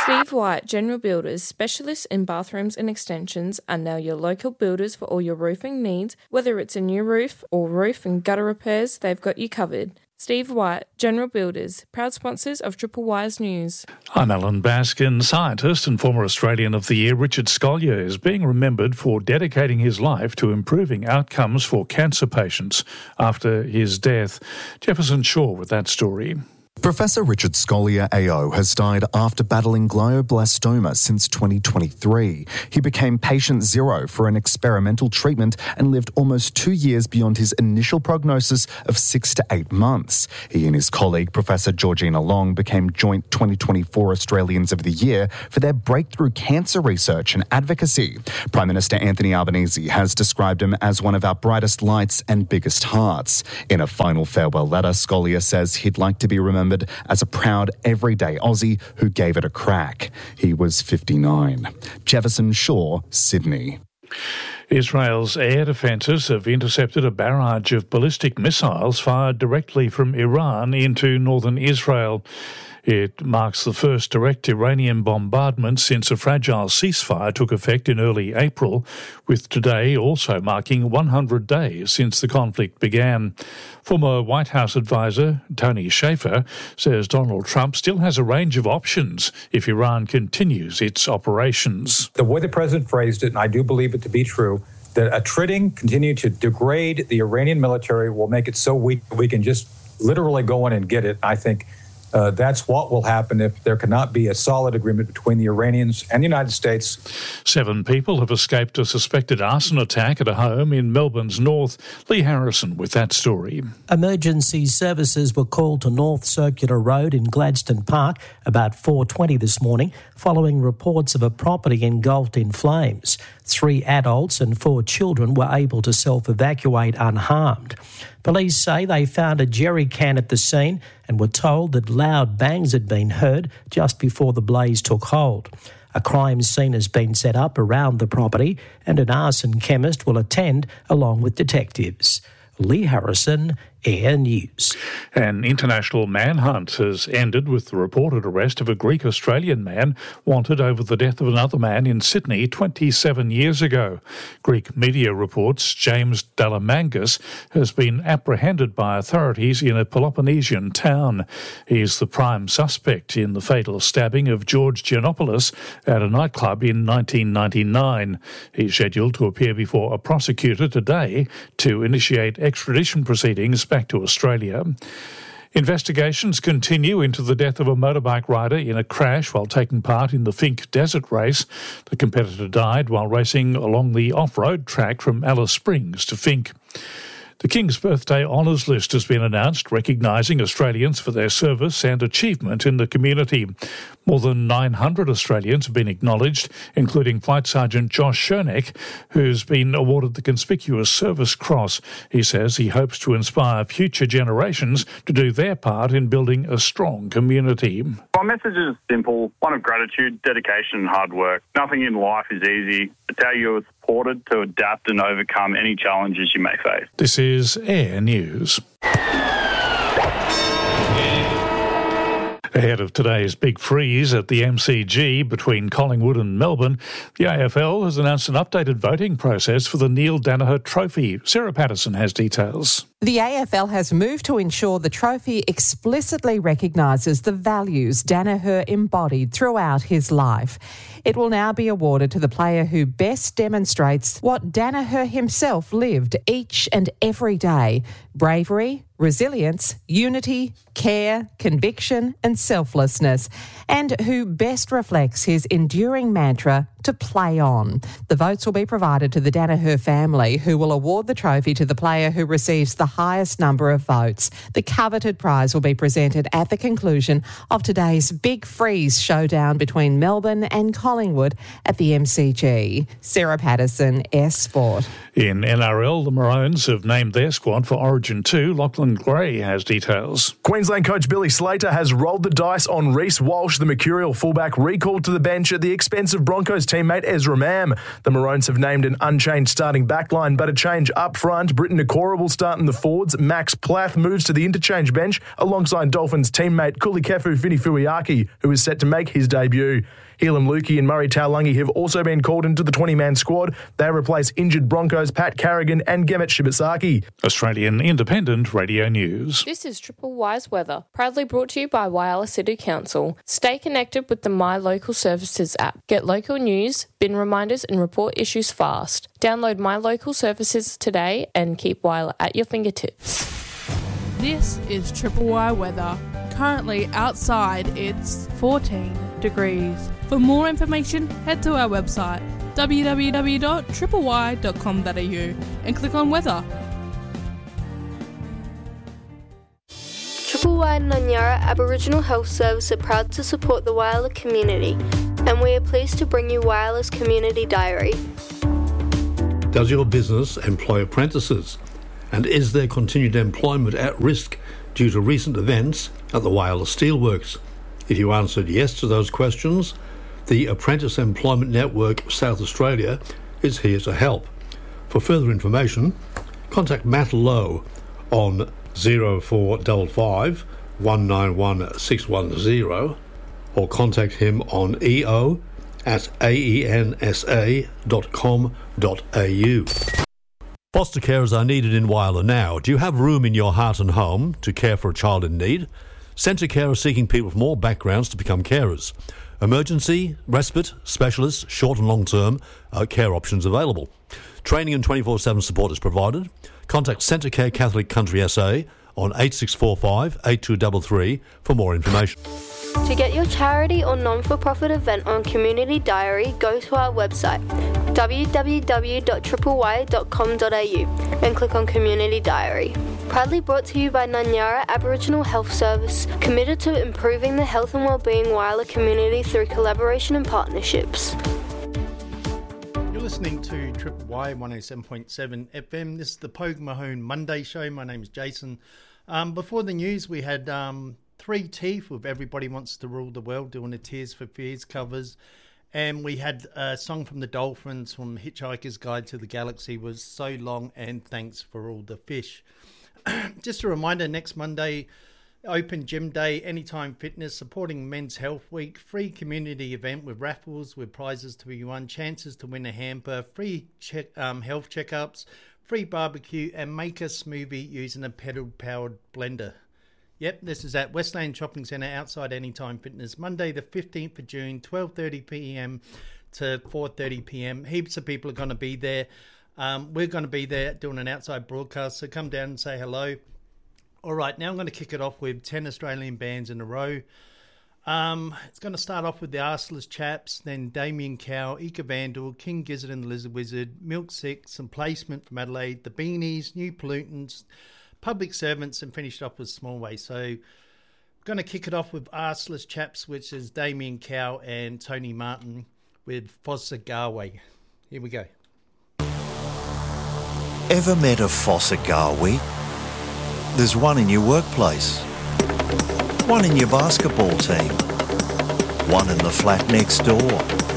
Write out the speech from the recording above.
Steve White General Builders, specialists in bathrooms and extensions, are now your local builders for all your roofing needs. Whether it's a new roof or roof and gutter repairs, they've got you covered. Steve White General Builders, proud sponsors of Triple Wise News. I'm Alan Baskin. Scientist and former Australian of the Year Richard Scolyer is being remembered for dedicating his life to improving outcomes for cancer patients after his death. Jefferson Shaw with that story. Professor Richard Scolyer AO has died after battling glioblastoma since 2023. He became patient zero for an experimental treatment and lived almost 2 years beyond his initial prognosis of 6 to 8 months. He and his colleague, Professor Georgina Long, became joint 2024 Australians of the Year for their breakthrough cancer research and advocacy. Prime Minister Anthony Albanese has described him as one of our brightest lights and biggest hearts. In a final farewell letter, Scolyer says he'd like to be remembered as a proud, everyday Aussie who gave it a crack. He was 59. Jefferson Shaw, Sydney. Israel's air defences have intercepted a barrage of ballistic missiles fired directly from Iran into northern Israel. It marks the first direct Iranian bombardment since a fragile ceasefire took effect in early April, with today also marking 100 days since the conflict began. Former White House advisor Tony Shaffer says Donald Trump still has a range of options if Iran continues its operations. The way the president phrased it, and I do believe it to be true, that continue to degrade the Iranian military will make it so weak we can just literally go in and get it. I think that's what will happen if there cannot be a solid agreement between the Iranians and the United States. 7 people have escaped a suspected arson attack at a home in Melbourne's north. Lee Harrison with that story. Emergency services were called to North Circular Road in Gladstone Park about 4:20 this morning, following reports of a property engulfed in flames. 3 adults and 4 children were able to self-evacuate unharmed. Police say they found a jerry can at the scene and were told that loud bangs had been heard just before the blaze took hold. A crime scene has been set up around the property and an arson chemist will attend along with detectives. Lee Harrison, Air News. An international manhunt has ended with the reported arrest of a Greek-Australian man wanted over the death of another man in Sydney 27 years ago. Greek media reports James Dalamangas has been apprehended by authorities in a Peloponnesian town. He is the prime suspect in the fatal stabbing of George Giannopoulos at a nightclub in 1999. He's scheduled to appear before a prosecutor today to initiate extradition proceedings back to Australia. Investigations continue into the death of a motorbike rider in a crash while taking part in the Finke Desert Race. The competitor died while racing along the off-road track from Alice Springs to Finke. The King's Birthday Honours List has been announced, recognising Australians for their service and achievement in the community. More than 900 Australians have been acknowledged, including Flight Sergeant Josh Scherneck, who's been awarded the Conspicuous Service Cross. He says he hopes to inspire future generations to do their part in building a strong community. My message is simple, one of gratitude, dedication and hard work. Nothing in life is easy. It's how you're supported to adapt and overcome any challenges you may face. This is Air News. Ahead of today's big freeze at the MCG between Collingwood and Melbourne, the AFL has announced an updated voting process for the Neil Daniher Trophy. Sarah Patterson has details. The AFL has moved to ensure the trophy explicitly recognises the values Daniher embodied throughout his life. It will now be awarded to the player who best demonstrates what Daniher himself lived each and every day: bravery, resilience, unity, care, conviction and selflessness, and who best reflects his enduring mantra to play on. The votes will be provided to the Daniher family, who will award the trophy to the player who receives the highest number of votes. The coveted prize will be presented at the conclusion of today's Big Freeze showdown between Melbourne and Collingwood at the MCG. Sarah Patterson, S Sport. In NRL, the Maroons have named their squad for Origin 2. Lachlan Gray has details. Queensland coach Billy Slater has rolled the dice on Reece Walsh, the Mercurial fullback, recalled to the bench at the expense of Broncos teammate Ezra Mam. The Maroons have named an unchanged starting backline, but a change up front. Britton Nakora will start in the forwards Max Plath moves to the interchange bench alongside Dolphins teammate Kulikefu Finifuiaki, who is set to make his debut. Helam Lukey and Murray Taulagi have also been called into the 20-man squad. They replace injured Broncos Pat Carrigan and Gemet Shibasaki. Australian Independent Radio News. This is Triple Y's weather, proudly brought to you by Whyalla City Council. Stay connected with the My Local Services app. Get local news, bin reminders and report issues fast. Download My Local Services today and keep Whyalla at your fingertips. This is Triple Y weather. Currently outside it's 14 degrees. For more information, head to our website www.tripley.com.au and click on weather. Triple Y Nanyara Aboriginal Health Service are proud to support the Whyalla community, and we are pleased to bring you Whyalla's Community Diary. Does your business employ apprentices? And is their continued employment at risk due to recent events at the Whyalla Steelworks? If you answered yes to those questions, the Apprentice Employment Network South Australia is here to help. For further information, contact Matt Lowe on 0455 191 610 or contact him on eo@aensa.com.au. Foster carers are needed in Whyalla now. Do you have room in your heart and home to care for a child in need? Centre Care are seeking people from all backgrounds to become carers. Emergency, respite, specialists, short and long-term care options available. Training and 24/7 support is provided. Contact Centre Care Catholic Country SA on 8645 8233 for more information. To get your charity or non-for-profit event on Community Diary, go to our website www.tripley.com.au and click on Community Diary. Proudly brought to you by Nanyara Aboriginal Health Service, committed to improving the health and wellbeing Whyalla community through collaboration and partnerships. You're listening to Triple Y 107.7 FM. This is the Pogue Mahone Monday show. My name is Jason. Before the news, we had 3 Teeth with Everybody Wants to Rule the World doing the Tears for Fears covers. And we had a song from the Dolphins from Hitchhiker's Guide to the Galaxy was So Long and Thanks for All the Fish. Just a reminder, next Monday, Open Gym Day, Anytime Fitness, supporting Men's Health Week, free community event with raffles with prizes to be won, chances to win a hamper, free health checkups, free barbecue, and make a smoothie using a pedal-powered blender. Yep, this is at Westland Shopping Centre outside Anytime Fitness, Monday the 15th of June, 12:30pm to 4:30pm. Heaps of people are going to be there. We're going to be there doing an outside broadcast, so come down and say hello. All right, now I'm going to kick it off with 10 Australian bands in a row. It's going to start off with the Arseless Chaps, then Damien Cow, Ika Vandal, King Gizzard and the Lizard Wizard, Milk Sick, some placement from Adelaide, the Beanies, New Pollutants, Public Servants, and finished off with Smallway. So I'm going to kick it off with Arseless Chaps, which is Damien Cow and Tony Martin with Fossa Garway. Here we go. Ever met a Fossa Garway? There's one in your workplace, one in your basketball team, one in the flat next door.